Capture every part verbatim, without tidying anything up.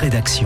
rédaction.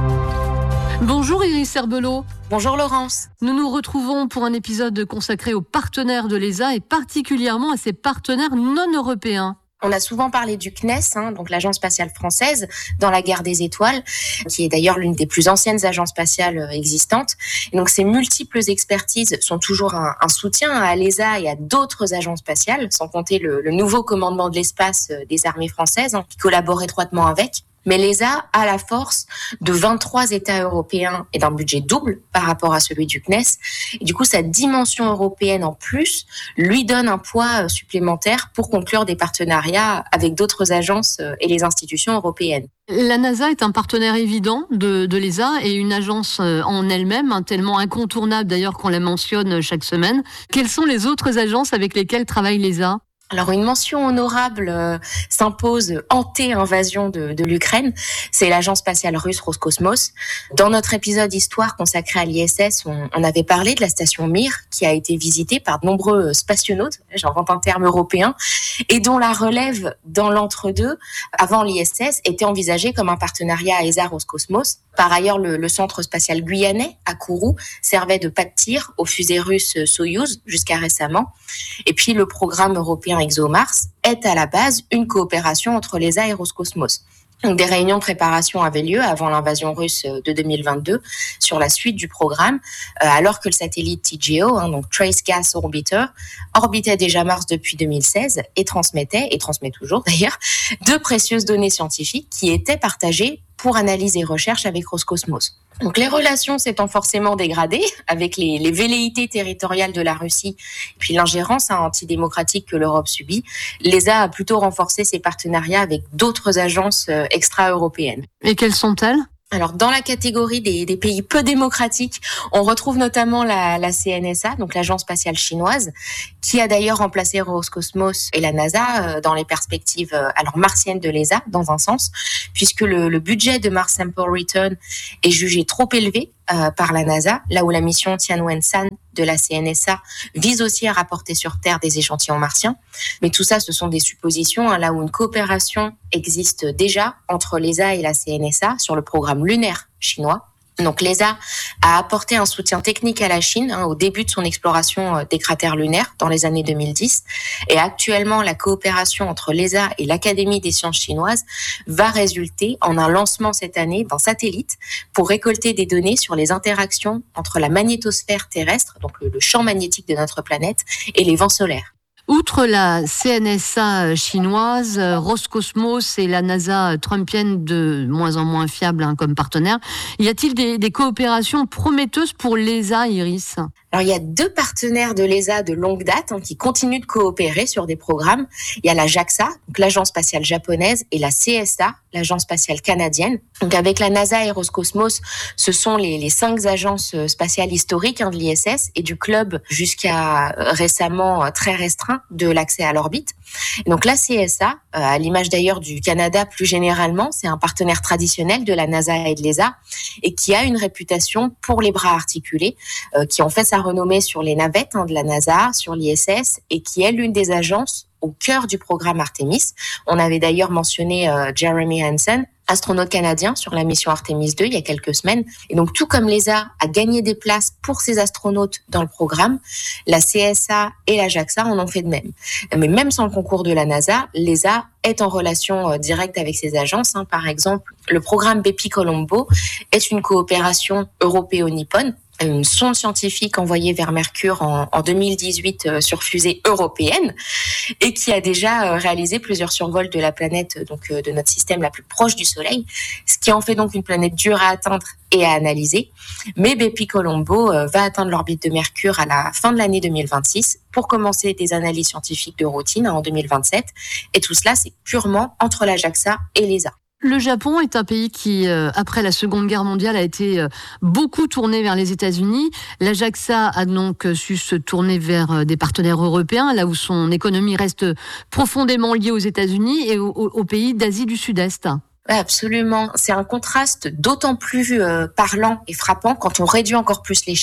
Bonjour Iris Herbelot. Bonjour Laurence. Nous nous retrouvons pour un épisode consacré aux partenaires de l'E S A et particulièrement à ses partenaires non européens. On a souvent parlé du C N E S, hein, donc l'Agence spatiale française, dans la guerre des étoiles, qui est d'ailleurs l'une des plus anciennes agences spatiales existantes. Et donc ces multiples expertises sont toujours un, un soutien à l'E S A et à d'autres agences spatiales, sans compter le, le nouveau commandement de l'espace des armées françaises, hein, qui collabore étroitement avec. Mais l'E S A a la force de vingt-trois États européens et d'un budget double par rapport à celui du C N E S. Et du coup, sa dimension européenne en plus lui donne un poids supplémentaire pour conclure des partenariats avec d'autres agences et les institutions européennes. La NASA est un partenaire évident de, de l'E S A et une agence en elle-même, hein, tellement incontournable d'ailleurs qu'on la mentionne chaque semaine. Quelles sont les autres agences avec lesquelles travaille l'E S A ? Alors une mention honorable euh, s'impose anté-invasion de, de l'Ukraine, c'est l'agence spatiale russe Roscosmos. Dans notre épisode Histoire consacré à l'I S S, on, on avait parlé de la station Mir qui a été visitée par de nombreux spationautes, j'invente un terme européen, et dont la relève dans l'entre-deux, avant l'I S S, était envisagée comme un partenariat E S A-Roscosmos. Par ailleurs, le, le centre spatial guyanais à Kourou servait de pas de tir aux fusées russes Soyouz jusqu'à récemment. Et puis le programme européen ExoMars est à la base une coopération entre l'E S A et Roscosmos. Donc, des réunions de préparation avaient lieu avant l'invasion russe de deux mille vingt-deux sur la suite du programme, euh, alors que le satellite T G O, hein, donc Trace Gas Orbiter, orbitait déjà Mars depuis deux mille seize et transmettait, et transmet toujours d'ailleurs, de précieuses données scientifiques qui étaient partagées pour analyse et recherche avec Roscosmos. Donc les relations s'étant forcément dégradées avec les, les velléités territoriales de la Russie et puis l'ingérence hein, antidémocratique que l'Europe subit, l'E S A a plutôt renforcé ses partenariats avec d'autres agences euh, extra-européennes. Et quelles sont-elles ? Alors, dans la catégorie des, des pays peu démocratiques, on retrouve notamment la, la C N S A, donc l'agence spatiale chinoise, qui a d'ailleurs remplacé Roscosmos et la NASA euh, dans les perspectives euh, alors martiennes de l'E S A, dans un sens, puisque le, le budget de Mars Sample Return est jugé trop élevé euh, par la NASA, là où la mission Tianwen-San de la C N S A vise aussi à rapporter sur Terre des échantillons martiens. Mais tout ça, ce sont des suppositions, hein, là où une coopération existe déjà entre l'E S A et la C N S A sur le programme lunaire chinois. Donc l'E S A a apporté un soutien technique à la Chine hein, au début de son exploration des cratères lunaires dans les années deux mille dix. Et actuellement, la coopération entre l'E S A et l'Académie des sciences chinoises va résulter en un lancement cette année d'un satellite pour récolter des données sur les interactions entre la magnétosphère terrestre, donc le, le champ magnétique de notre planète, et les vents solaires. Outre la C N S A chinoise, Roscosmos et la NASA trumpienne de moins en moins fiables hein, comme partenaires, y a-t-il des, des coopérations prometteuses pour l'E S A, Iris ? Alors, il y a deux partenaires de l'E S A de longue date hein, qui continuent de coopérer sur des programmes. Il y a la JAXA, donc l'agence spatiale japonaise, et la C S A, l'agence spatiale canadienne. Donc, avec la NASA et Roscosmos, ce sont les, les cinq agences spatiales historiques hein, de l'I S S et du club jusqu'à récemment très restreint de l'accès à l'orbite. Et donc, la C S A, à l'image d'ailleurs du Canada plus généralement, c'est un partenaire traditionnel de la NASA et de l'E S A et qui a une réputation pour les bras articulés, euh, qui ont fait sa renommée sur les navettes hein, de la NASA, sur l'I S S et qui est l'une des agences au cœur du programme Artemis. On avait d'ailleurs mentionné euh, Jeremy Hansen, astronaute canadien sur la mission Artemis deux il y a quelques semaines. Et donc, tout comme l'E S A a gagné des places pour ses astronautes dans le programme, la C S A et la JAXA en ont fait de même. Mais même sans le concours de la NASA, l'E S A est en relation euh, directe avec ces agences. Hein. Par exemple, le programme Bepi Colombo est une coopération européo-nippone, une sonde scientifique envoyée vers Mercure en, en deux mille dix-huit euh, sur fusée européenne et qui a déjà euh, réalisé plusieurs survols de la planète, donc euh, de notre système la plus proche du Soleil, ce qui en fait donc une planète dure à atteindre et à analyser. Mais Bepi Colombo euh, va atteindre l'orbite de Mercure à la fin de l'année deux mille vingt-six pour commencer des analyses scientifiques de routine hein, en deux mille vingt-sept. Et tout cela, c'est purement entre la JAXA et l'E S A. Le Japon est un pays qui, euh, après la Seconde Guerre mondiale, a été euh, beaucoup tourné vers les États-Unis. La JAXA a donc su se tourner vers euh, des partenaires européens, là où son économie reste profondément liée aux États-Unis et aux, aux pays d'Asie du Sud-Est. Ouais, absolument. C'est un contraste d'autant plus euh, parlant et frappant quand on réduit encore plus l'échelle.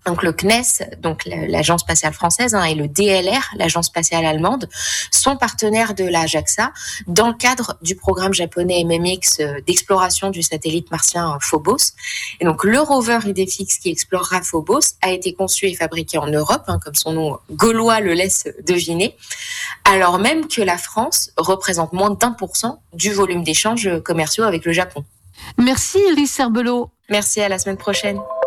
Donc le C N E S, donc l'agence spatiale française, hein, et le D L R, l'agence spatiale allemande, sont partenaires de la JAXA dans le cadre du programme japonais M M X d'exploration du satellite martien Phobos. Et donc le rover Idefix qui explorera Phobos a été conçu et fabriqué en Europe, hein, comme son nom gaulois le laisse deviner, alors même que la France représente moins d'un pour cent du volume d'échanges commerciaux avec le Japon. Merci Iris Serbelot. Merci, à la semaine prochaine.